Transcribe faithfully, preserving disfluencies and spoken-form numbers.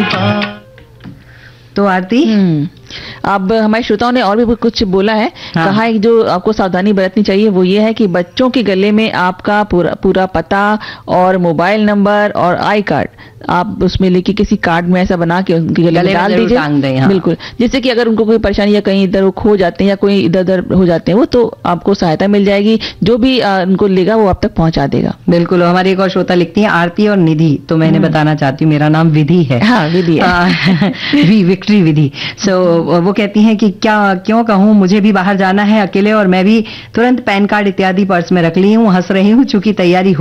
तो आरती, अब हमारे श्रोताओं ने और भी कुछ बोला है। हाँ। कहा है कि जो आपको सावधानी बरतनी चाहिए वो ये है कि बच्चों के गले में आपका पूरा पूरा पता और मोबाइल नंबर और आई कार्ड आप उसमें लेके किसी कार्ड में ऐसा बना के उनके गले में डाल दीजिए। हाँ। बिल्कुल, जिससे कि अगर उनको कोई परेशानी या कहीं इधर वो खो जाते हैं या कोई इधर उधर हो जाते हैं वो, तो आपको सहायता मिल जाएगी। जो भी आ, उनको लेगा वो आप तक पहुंचा देगा। बिल्कुल। हमारी एक और श्रोता लिखती है आरती और निधि, तो मैंने बताना चाहती हूँ मेरा नाम विधि है। हाँ, विधि है। We victory Vidhi. So so, वो कहती हैं कि क्या क्यों कहूँ, मुझे भी बाहर जाना है अकेले और मैं भी तुरंत पैन कार्ड इत्यादि पर्स में रख ली हूँ। हंस रही हूँ चूंकि तैयारी